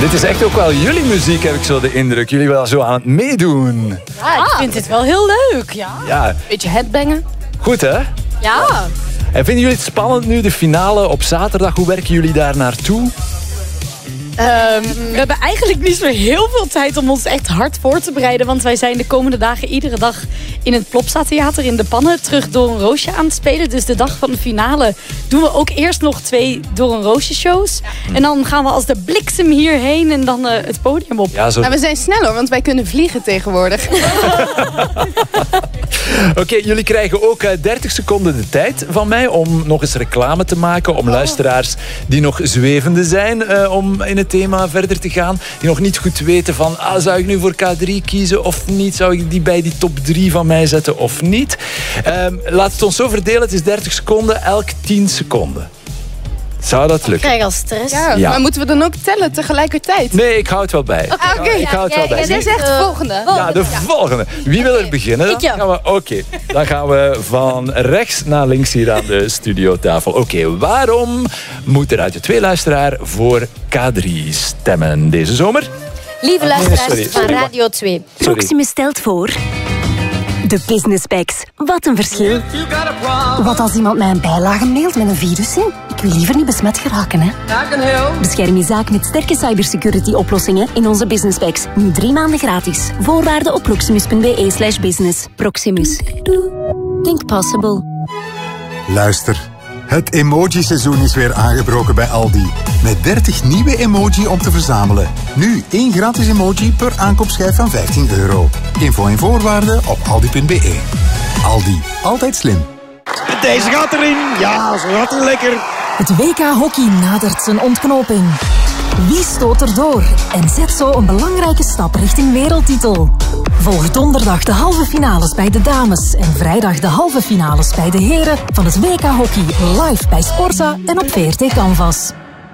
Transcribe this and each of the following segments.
Dit is echt ook wel jullie muziek, heb ik zo de indruk. Jullie wel zo aan het meedoen. Ja, ik vind dit wel heel leuk. Ja. Beetje headbangen. Goed, hè? Ja. En vinden jullie het spannend nu, de finale op zaterdag? Hoe werken jullie daar naartoe? We hebben eigenlijk niet zo heel veel tijd om ons echt hard voor te bereiden. Want wij zijn de komende dagen iedere dag in het Plopsa Theater in De Pannen terug Door een Roosje aan het spelen. Dus de dag van de finale doen we ook eerst nog 2 Door een Roosje shows. En dan gaan we als de bliksem hierheen en dan het podium op. Ja, zo... Maar we zijn sneller, want wij kunnen vliegen tegenwoordig. Oké, jullie krijgen ook 30 seconden de tijd van mij om nog eens reclame te maken. Om luisteraars die nog zwevende zijn om in het thema verder te gaan. Die nog niet goed weten van, zou ik nu voor K3 kiezen of niet? Zou ik die bij die top 3 van mij zetten of niet? Laat het ons zo verdelen. Het is 30 seconden, elk 10 seconden. Zou dat lukken? Ik krijg al stress. Ja, maar moeten we dan ook tellen tegelijkertijd? Nee, ik hou het wel bij. Oké. Ik hou het wel bij. Jij zegt de volgende. Ja, de volgende. Wie wil er beginnen? Dan gaan we van rechts naar links hier aan de studiotafel. Oké, waarom moet de Radio 2-luisteraar voor K3 stemmen deze zomer? Lieve luisteraars sorry. van Radio 2. Proximus stelt voor... De Business Packs. Wat een verschil. Wat als iemand mij een bijlage mailt met een virus in? Ik wil liever niet besmet geraken, hè. Bescherm je zaak met sterke cybersecurity-oplossingen in onze Business Packs. Nu 3 maanden gratis. Voorwaarden op proximus.be/business. Proximus. Think possible. Luister. Het emoji-seizoen is weer aangebroken bij Aldi. Met 30 nieuwe emoji om te verzamelen. Nu 1 gratis emoji per aankoopschijf van €15. Info en voorwaarden op aldi.be. Aldi. Altijd slim. Deze gaat erin. Ja, ze gaat er lekker. Het WK Hockey nadert zijn ontknoping. Wie stoot erdoor en zet zo een belangrijke stap richting wereldtitel? Volg donderdag de halve finales bij de dames en vrijdag de halve finales bij de heren van het WK Hockey live bij Sporza en op VRT Canvas.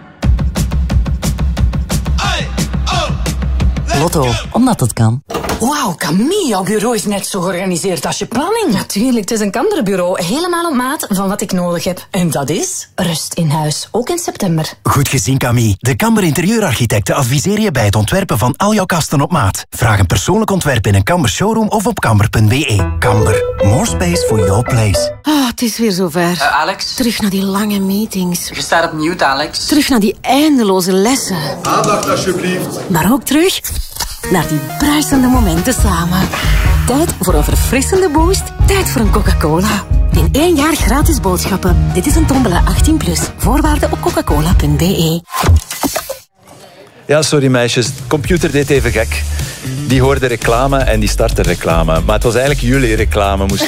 Lotto, omdat het kan. Wauw, Camille, jouw bureau is net zo georganiseerd als je planning. Natuurlijk, het is een Kamberbureau. Helemaal op maat van wat ik nodig heb. En dat is rust in huis, ook in september. Goed gezien, Camille. De Kamber interieurarchitecten adviseren je bij het ontwerpen van al jouw kasten op maat. Vraag een persoonlijk ontwerp in een Kamber showroom of op kamber.be. Kamber, more space for your place. Het is weer zover. Alex? Terug naar die lange meetings. Je staat op mute, Alex. Terug naar die eindeloze lessen. Aandacht alsjeblieft. Maar ook terug naar die bruisende momenten samen. Tijd voor een verfrissende boost. Tijd voor een Coca-Cola. In 1 jaar gratis boodschappen. Dit is een tombola 18+. Voorwaarden op coca-cola.be. Ja, sorry meisjes. De computer deed even gek. Die hoorde reclame en die startte reclame. Maar het was eigenlijk jullie reclame. Dus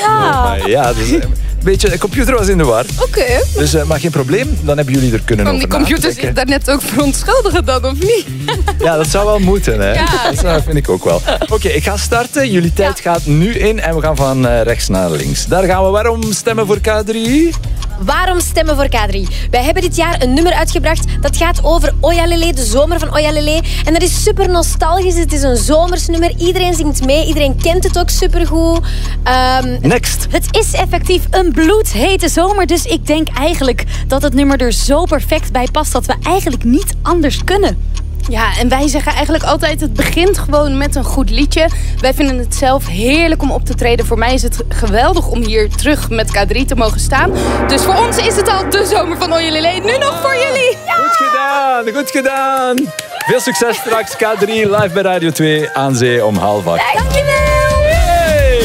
de computer was in de war. Oké. Dus maar geen probleem. Dan hebben jullie er kunnen over nadenken. Die computer zich daarnet ook verontschuldigen dan, of niet? Ja, dat zou wel moeten. Hè? Ja. Dat vind ik ook wel. Oké, ik ga starten. Jullie tijd gaat nu in en we gaan van rechts naar links. Daar gaan we. Waarom stemmen voor K3? Waarom stemmen voor K3? Wij hebben dit jaar een nummer uitgebracht dat gaat over Oyalele, de zomer van Oyalele. En dat is super nostalgisch. Het is een zomersnummer. Iedereen zingt mee. Iedereen kent het ook supergoed. Next. Het is effectief een bloedhete zomer. Dus ik denk eigenlijk dat het nummer er zo perfect bij past dat we eigenlijk niet anders kunnen. Ja, en wij zeggen eigenlijk altijd, het begint gewoon met een goed liedje. Wij vinden het zelf heerlijk om op te treden. Voor mij is het geweldig om hier terug met K3 te mogen staan. Dus voor ons is het al de zomer van Oyalele. Nu nog voor jullie. Ja! Goed gedaan, goed gedaan. Veel succes straks K3 live bij Radio 2 aan zee om 7:30. Dankjewel.